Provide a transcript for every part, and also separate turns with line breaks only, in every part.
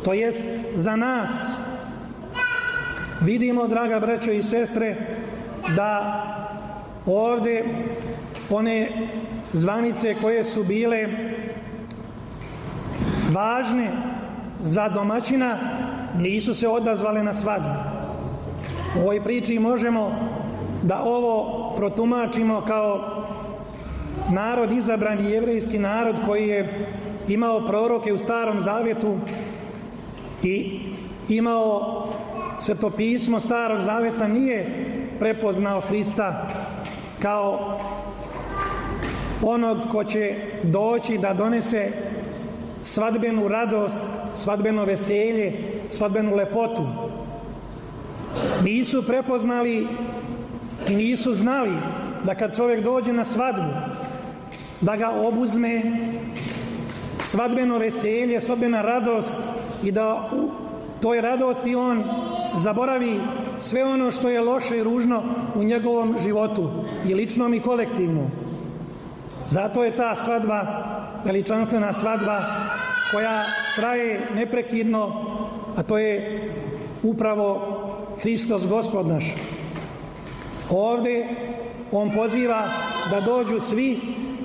to jest za nas. Vidimo, draga braćo i sestre, da ovdje one zvanice koje su bile važne za domaćina nisu se odazvale na svadbu. U ovoj priči možemo da ovo protumačimo kao narod izabrani, jevrejski narod koji je imao proroke u Starom Zavjetu i imao svetopismo Starog Zavjeta, nije prepoznao Hrista kao onog ko će doći da donese svadbenu radost, svadbeno veselje, svadbenu lepotu. Nisu prepoznali i nisu znali da kad čovjek dođe na svadbu, da ga obuzme svadbeno veselje, svadbena radost i da u toj radosti on zaboravi sve ono što je loše i ružno u njegovom životu, i ličnom i kolektivnom. Zato je ta svadba veličanstvena svadba koja traje neprekidno, a to je upravo Hristos Gospod naš. Ovdje on poziva da dođu svi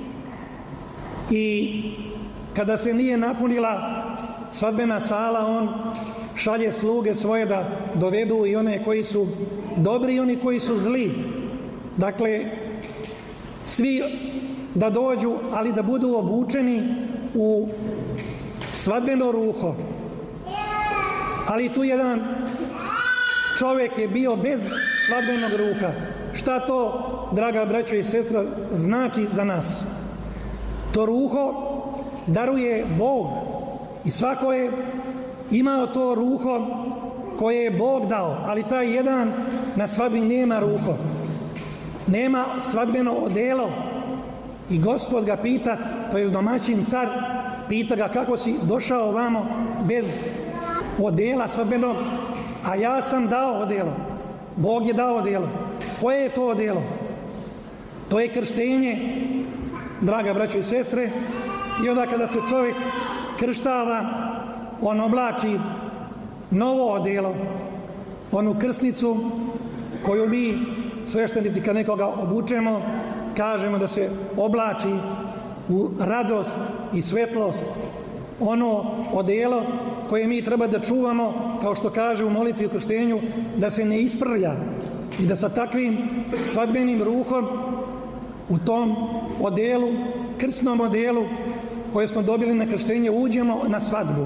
i kada se nije napunila svadbena sala, on šalje sluge svoje da dovedu i one koji su dobri i oni koji su zli. Dakle, svi da dođu, ali da budu obučeni u svadbeno ruho. Ali tu jedan čovjek je bio bez svadbenog ruha. Šta to, draga braćo i sestra, znači za nas? To ruho daruje Bog i svako je imao to ruho koje je Bog dao, ali taj jedan na svadbi nema ruho, nema svadbeno odelo. I Gospod ga pita, to je domaćin car, pita ga kako si došao ovamo bez odela svadbenog, a ja sam dao odelo. Bog je dao odelo. Koje je to odelo? To je krštenje, draga braćo i sestre, i onda kada se čovjek krštava, on oblači novo odelo, onu krsnicu koju mi sveštenici kad nekoga obučemo, kažemo da se oblači u radost i svetlost, ono odelo koje mi treba da čuvamo, kao što kaže u molitvi o krštenju, da se ne isprlja i da sa takvim svadbenim ruhom u tom odelu, krsnom odelu koje smo dobili na krštenje, uđemo na svadbu.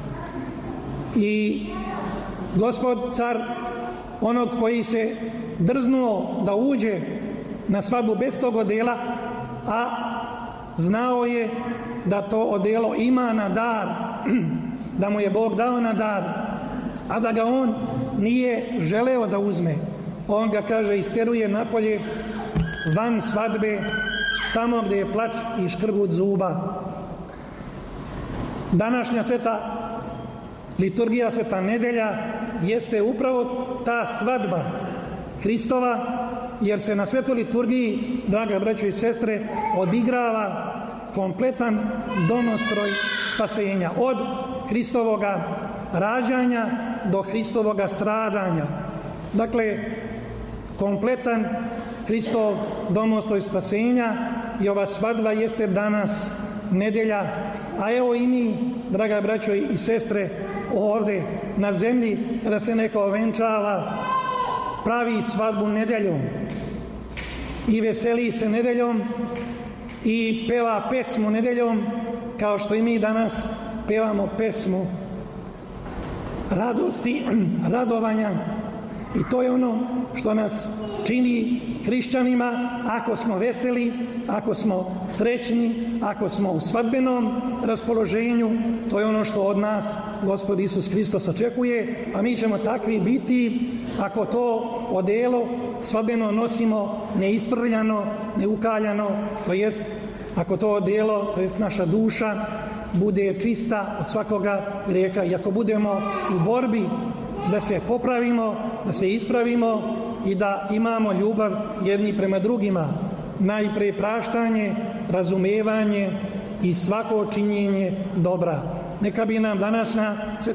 I Gospod car, onog koji se drznuo da uđe na svadbu bez tog odela, a znao je da to odelo ima na dar, da mu je Bog dao na dar, a da ga on nije želeo da uzme. On ga, kaže, isteruje napolje van svadbe, tamo gdje je plač i škrgut zuba. Današnja sveta liturgija, sveta nedelja, jeste upravo ta svadba Hristova, jer se na svetoj liturgiji, draga braćo i sestre, odigrava kompletan domostroj spasenja. Od Hristovoga rađanja do Hristovoga stradanja. Dakle, kompletan Hristov domostroj spasenja, i ova svadba jeste danas nedelja, a evo i mi, draga braćo i sestre, ovdje na zemlji, kada se neko ovenčava, pravi svadbu nedeljom i veseli se nedeljom i peva pesmu nedeljom, kao što i mi danas pevamo pesmu radosti, radovanja, i to je ono što nas čini hrišćanima. Ako smo veseli, ako smo srećni, ako smo u svadbenom raspoloženju, to je ono što od nas Gospod Isus Hristos očekuje, a mi ćemo takvi biti ako to odelo svadbeno nosimo neisprljano, neukaljano, to jest ako to odelo, to jest naša duša, bude čista od svakoga grijeha, i ako budemo u borbi da se popravimo, da se ispravimo i da imamo ljubav jedni prema drugima, najprije praštanje, razumevanje i svako činjenje dobra. Neka bi nam današnja